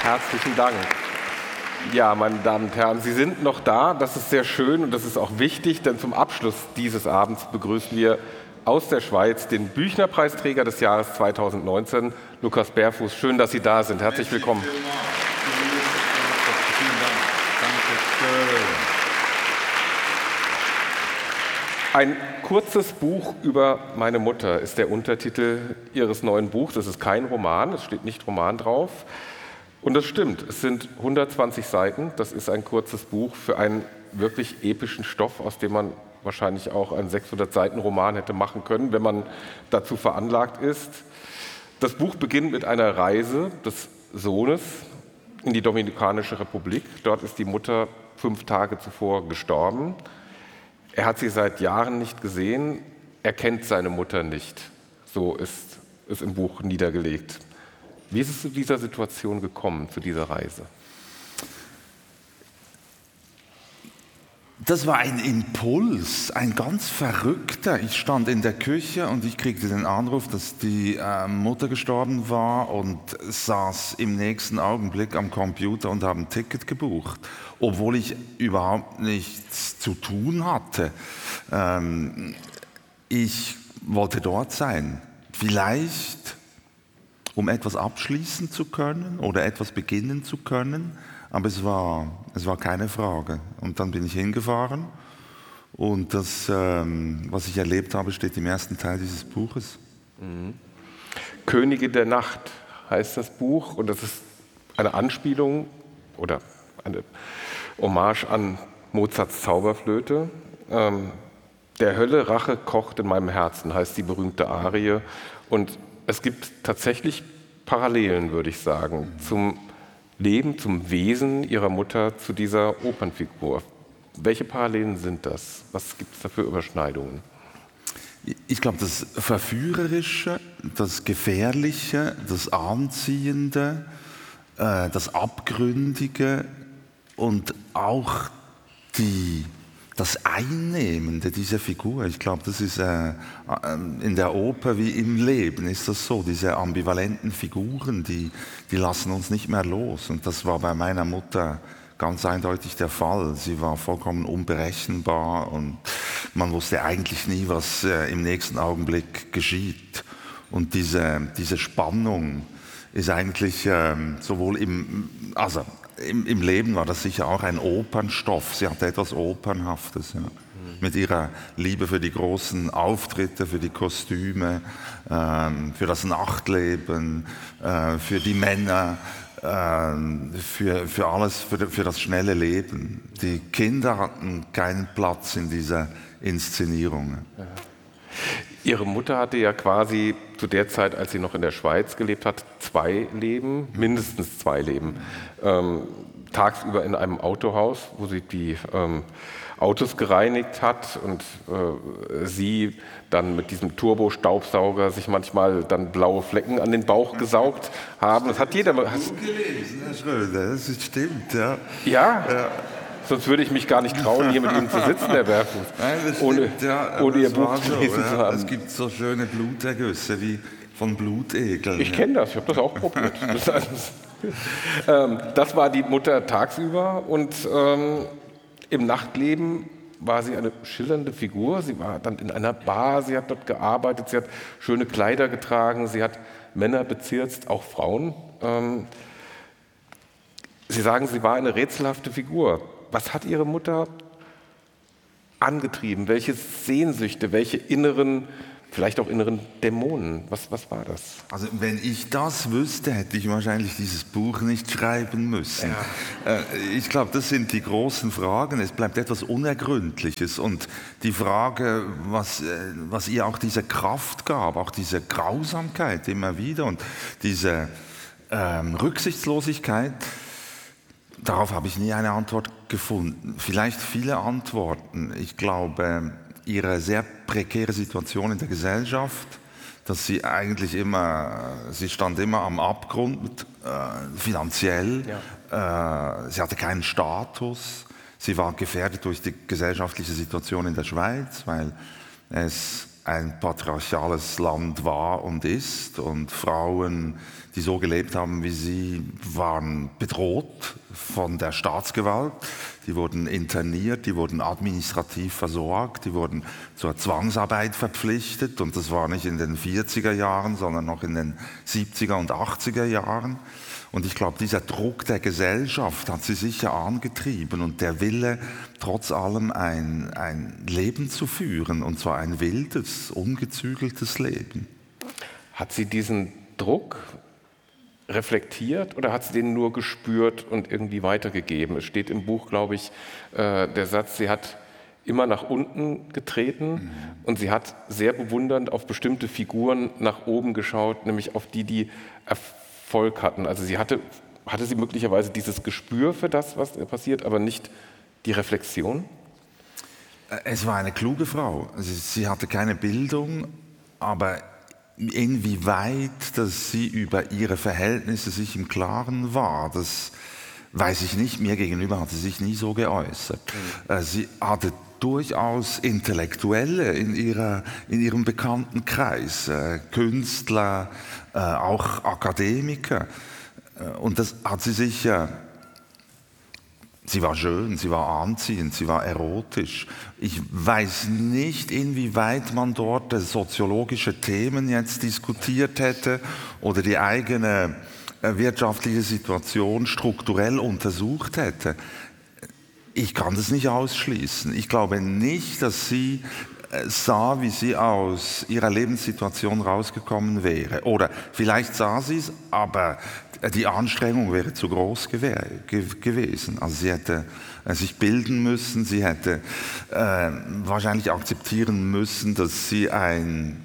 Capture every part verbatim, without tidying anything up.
Herzlichen Dank. Ja, meine Damen und Herren, Sie sind noch da. Das ist sehr schön und das ist auch wichtig, denn zum Abschluss dieses Abends begrüßen wir aus der Schweiz den Büchner-Preisträger des Jahres zweitausendneunzehn, Lukas Berfuß. Schön, dass Sie da sind. Herzlich willkommen. Ein kurzes Buch über meine Mutter ist der Untertitel Ihres neuen Buchs. Das ist kein Roman, es steht nicht Roman drauf. Und das stimmt, es sind hundertzwanzig Seiten. Das ist ein kurzes Buch für einen wirklich epischen Stoff, aus dem man wahrscheinlich auch einen sechshundert Seiten Roman hätte machen können, wenn man dazu veranlagt ist. Das Buch beginnt mit einer Reise des Sohnes in die Dominikanische Republik. Dort ist die Mutter fünf Tage zuvor gestorben. Er hat sie seit Jahren nicht gesehen, er kennt seine Mutter nicht. So ist es im Buch niedergelegt. Wie ist es zu dieser Situation gekommen, zu dieser Reise? Das war ein Impuls, ein ganz verrückter. Ich stand in der Küche und ich kriegte den Anruf, dass die äh, Mutter gestorben war und saß im nächsten Augenblick am Computer und habe ein Ticket gebucht, obwohl ich überhaupt nichts zu tun hatte. Ähm, ich wollte dort sein, vielleicht um etwas abschließen zu können oder etwas beginnen zu können. Aber es war, es war keine Frage. Und dann bin ich hingefahren und das, ähm, was ich erlebt habe, steht im ersten Teil dieses Buches. Mhm. Könige der Nacht heißt das Buch und das ist eine Anspielung oder eine Hommage an Mozarts Zauberflöte. Ähm, der Hölle Rache kocht in meinem Herzen heißt die berühmte Arie und es gibt tatsächlich Parallelen, würde ich sagen, zum Leben, zum Wesen ihrer Mutter, zu dieser Opernfigur. Welche Parallelen sind das? Was gibt es da für Überschneidungen? Ich glaube, das Verführerische, das Gefährliche, das Anziehende, äh, das Abgründige und auch die, das Einnehmende dieser Figur. Ich glaube, das ist äh, in der Oper wie im Leben ist das so. Diese ambivalenten Figuren, die, die lassen uns nicht mehr los. Und das war bei meiner Mutter ganz eindeutig der Fall. Sie war vollkommen unberechenbar und man wusste eigentlich nie, was äh, im nächsten Augenblick geschieht. Und diese, diese Spannung ist eigentlich äh, sowohl im, also Im, Im Leben war das sicher auch ein Opernstoff. Sie hatte etwas Opernhaftes. Ja. Mhm. Mit ihrer Liebe für die großen Auftritte, für die Kostüme, ähm, für das Nachtleben, äh, für die Männer, äh, für, für alles, für, für das schnelle Leben. Die Kinder hatten keinen Platz in dieser Inszenierung. Ja. Ihre Mutter hatte ja quasi zu der Zeit, als sie noch in der Schweiz gelebt hat, zwei Leben, mindestens zwei Leben. Ähm, tagsüber in einem Autohaus, wo sie die ähm, Autos gereinigt hat und äh, sie dann mit diesem Turbo-Staubsauger sich manchmal dann blaue Flecken an den Bauch gesaugt haben. Das hat jeder mal. Gut gelesen, Herr Schröder, das stimmt, ja. Ja. ja. Sonst würde ich mich gar nicht trauen, hier mit Ihnen zu sitzen, Herr Berfuß, Nein, das ohne, stimmt, ja, ohne Ihr das Buch war so, gelesen ja. zu haben. Es gibt so schöne Blutergüsse wie von Blutegeln. Ich ja. kenne das, ich habe das auch probiert. Das, alles, ähm, das war die Mutter tagsüber und ähm, im Nachtleben war sie eine schillernde Figur. Sie war dann in einer Bar, sie hat dort gearbeitet, sie hat schöne Kleider getragen, sie hat Männer bezirzt, auch Frauen. Ähm, sie sagen, sie war eine rätselhafte Figur. Was hat Ihre Mutter angetrieben? Welche Sehnsüchte, welche inneren, vielleicht auch inneren Dämonen? Was, was war das? Also wenn ich das wüsste, hätte ich wahrscheinlich dieses Buch nicht schreiben müssen. Ja. Ich glaube, das sind die großen Fragen. Es bleibt etwas Unergründliches. Und die Frage, was, was ihr auch diese Kraft gab, auch diese Grausamkeit immer wieder und diese ähm, Rücksichtslosigkeit, darauf habe ich nie eine Antwort gefunden. Vielleicht viele Antworten. Ich glaube, ihre sehr prekäre Situation in der Gesellschaft, dass sie eigentlich immer, sie stand immer am Abgrund, äh, finanziell. Ja. Äh, sie hatte keinen Status. Sie war gefährdet durch die gesellschaftliche Situation in der Schweiz, weil es ein patriarchales Land war und ist und Frauen, die so gelebt haben wie sie, waren bedroht von der Staatsgewalt. Die wurden interniert, die wurden administrativ versorgt, die wurden zur Zwangsarbeit verpflichtet. Und das war nicht in den vierziger Jahren, sondern noch in den siebziger und achtziger Jahren. Und ich glaube, dieser Druck der Gesellschaft hat sie sicher angetrieben und der Wille, trotz allem ein, ein Leben zu führen, und zwar ein wildes, ungezügeltes Leben. Hat sie diesen Druck reflektiert oder hat sie den nur gespürt und irgendwie weitergegeben? Es steht im Buch, glaube ich, äh, der Satz, sie hat immer nach unten getreten mhm. und sie hat sehr bewundernd auf bestimmte Figuren nach oben geschaut, nämlich auf die, die Erfolg hatten. Also sie hatte, hatte sie möglicherweise dieses Gespür für das, was passiert, aber nicht die Reflexion? Es war eine kluge Frau. Sie, sie hatte keine Bildung, aber inwieweit, dass sie über ihre Verhältnisse sich im Klaren war, das weiß ich nicht. Mir gegenüber hat sie sich nie so geäußert. Mhm. Sie hatte durchaus Intellektuelle in, ihrer, in ihrem Bekanntenkreis, äh, Künstler, äh, auch Akademiker. Und das hat sie sicher. Sie war schön, sie war anziehend, sie war erotisch. Ich weiß nicht, inwieweit man dort soziologische Themen jetzt diskutiert hätte oder die eigene wirtschaftliche Situation strukturell untersucht hätte. Ich kann das nicht ausschließen. Ich glaube nicht, dass sie sah, wie sie aus ihrer Lebenssituation rausgekommen wäre. Oder vielleicht sah sie es, aber die Anstrengung wäre zu groß gewesen. Also sie hätte sich bilden müssen, sie hätte äh, wahrscheinlich akzeptieren müssen, dass sie ein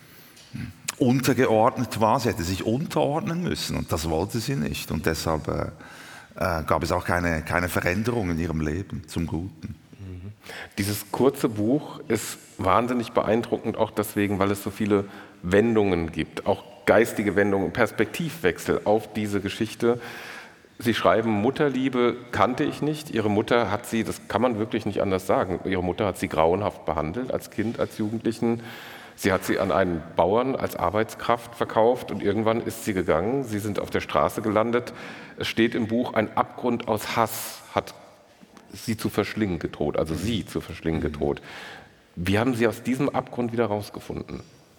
untergeordnet war. Sie hätte sich unterordnen müssen und das wollte sie nicht. Und deshalb äh, äh, gab es auch keine, keine Veränderung in ihrem Leben zum Guten. Dieses kurze Buch ist wahnsinnig beeindruckend, auch deswegen, weil es so viele Wendungen gibt, auch geistige Wendungen, Perspektivwechsel auf diese Geschichte. Sie schreiben, Mutterliebe kannte ich nicht. Ihre Mutter hat sie, das kann man wirklich nicht anders sagen, ihre Mutter hat sie grauenhaft behandelt, als Kind, als Jugendlichen. Sie hat sie an einen Bauern als Arbeitskraft verkauft und irgendwann ist sie gegangen. Sie sind auf der Straße gelandet. Es steht im Buch, ein Abgrund aus Hass hat sie zu verschlingen gedroht, also sie zu verschlingen gedroht. Wie haben Sie aus diesem Abgrund wieder rausgefunden?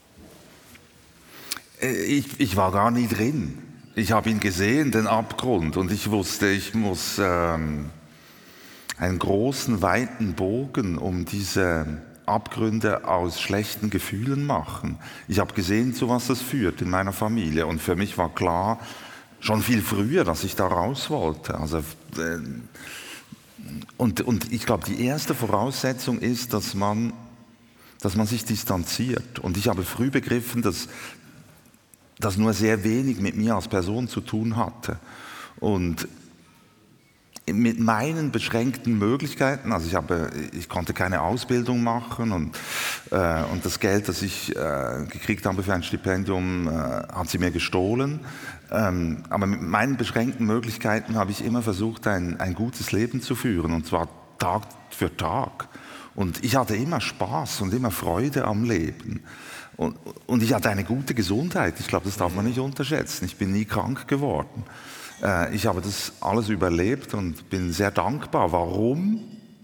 Ich, ich war gar nie drin. Ich habe ihn gesehen, den Abgrund, und ich wusste, ich muss ähm, einen großen, weiten Bogen um diese Abgründe aus schlechten Gefühlen machen. Ich habe gesehen, zu was das führt in meiner Familie, und für mich war klar, schon viel früher, dass ich da raus wollte. Also, äh, und, und ich glaube, die erste Voraussetzung ist, dass man, dass man sich distanziert. Und ich habe früh begriffen, dass das nur sehr wenig mit mir als Person zu tun hatte. Und mit meinen beschränkten Möglichkeiten, also ich, habe, ich konnte keine Ausbildung machen und, äh, und das Geld, das ich äh, gekriegt habe für ein Stipendium, äh, hat sie mir gestohlen. Ähm, aber mit meinen beschränkten Möglichkeiten habe ich immer versucht, ein, ein gutes Leben zu führen, und zwar Tag für Tag. Und ich hatte immer Spaß und immer Freude am Leben. Und, und ich hatte eine gute Gesundheit. Ich glaube, das darf man nicht unterschätzen. Ich bin nie krank geworden. Äh, ich habe das alles überlebt und bin sehr dankbar. Warum?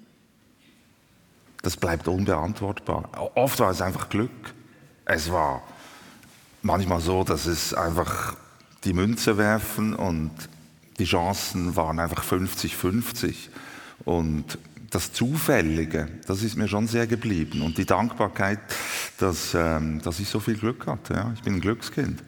Das bleibt unbeantwortbar. Oft war es einfach Glück. Es war manchmal so, dass es einfach die Münze werfen und die Chancen waren einfach fünfzig fünfzig. Und das Zufällige, das ist mir schon sehr geblieben. Und die Dankbarkeit, dass, ähm, dass ich so viel Glück hatte. Ja. Ich bin ein Glückskind.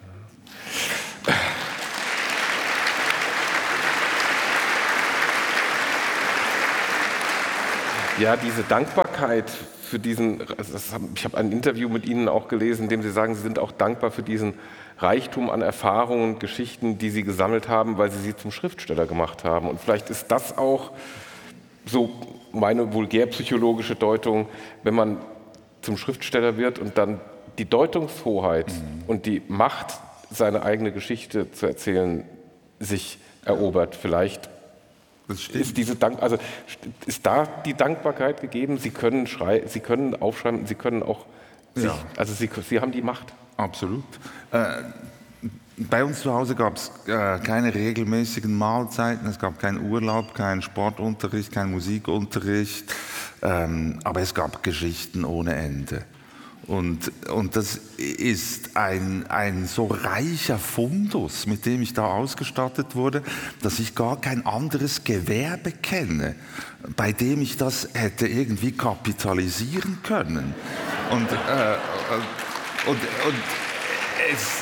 Ja, diese Dankbarkeit für diesen, das hab, ich habe ein Interview mit Ihnen auch gelesen, in dem Sie sagen, Sie sind auch dankbar für diesen Reichtum an Erfahrungen und Geschichten, die Sie gesammelt haben, weil Sie sie zum Schriftsteller gemacht haben. Und vielleicht ist das auch so meine vulgärpsychologische Deutung, wenn man zum Schriftsteller wird und dann die Deutungshoheit mhm. und die Macht, seine eigene Geschichte zu erzählen, sich erobert. Vielleicht ist diese Dank, also ist da die Dankbarkeit gegeben. Sie können schrei, Sie können aufschreiben, Sie können auch, sich, ja. also Sie, Sie haben die Macht. Absolut. Äh, bei uns zu Hause gab es äh, keine regelmäßigen Mahlzeiten, es gab keinen Urlaub, keinen Sportunterricht, keinen Musikunterricht, ähm, aber es gab Geschichten ohne Ende. Und, und das ist ein, ein so reicher Fundus, mit dem ich da ausgestattet wurde, dass ich gar kein anderes Gewerbe kenne, bei dem ich das hätte irgendwie kapitalisieren können. Und, äh, und, und es,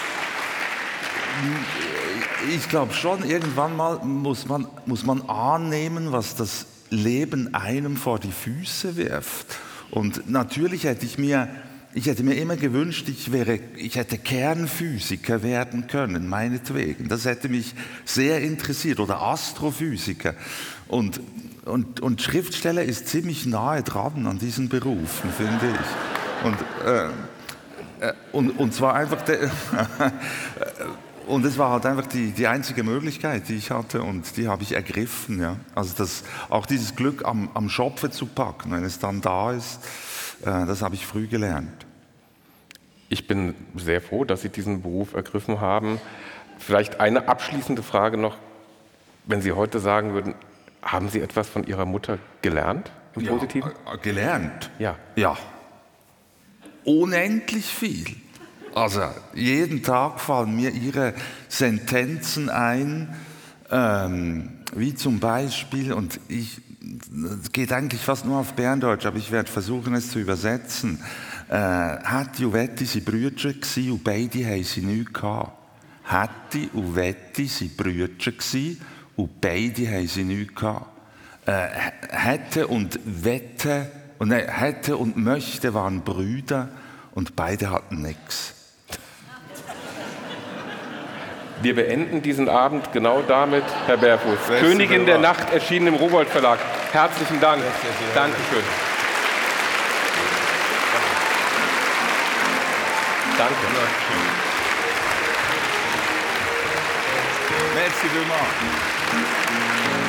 ich glaube schon, irgendwann mal muss man, muss man annehmen, was das Leben einem vor die Füße wirft. Und natürlich hätte ich mir Ich hätte mir immer gewünscht, ich, wäre, ich hätte Kernphysiker werden können, meinetwegen. Das hätte mich sehr interessiert. Oder Astrophysiker. Und, und, und Schriftsteller ist ziemlich nahe dran an diesen Berufen, finde ich. Und, äh, und, und zwar einfach... Der, und es war halt einfach die, die einzige Möglichkeit, die ich hatte. Und die habe ich ergriffen. Ja. Also das, auch dieses Glück am, am Schopfe zu packen, wenn es dann da ist. Das habe ich früh gelernt. Ich bin sehr froh, dass Sie diesen Beruf ergriffen haben. Vielleicht eine abschließende Frage noch. Wenn Sie heute sagen würden, haben Sie etwas von Ihrer Mutter gelernt im Positiven? Ja, gelernt? Ja. Ja. Unendlich viel. Also jeden Tag fallen mir ihre Sentenzen ein, ähm, wie zum Beispiel, und ich... Es geht eigentlich fast nur auf Berndeutsch, aber ich werde versuchen, es zu übersetzen. Äh, Hätti und Wetti waren Brüder und beide haben sie nichts gehabt. Hätti und Wetti waren Brüder und beide haben sie nichts gehabt. Äh, hätte und Wette, und nein, hätte und möchte waren Brüder und beide hatten nichts. Wir beenden diesen Abend genau damit, Herr Berfuß. Königin der Nacht erschienen im Rowohlt Verlag. Herzlichen Dank. Dankeschön. Danke. Merci vielmals.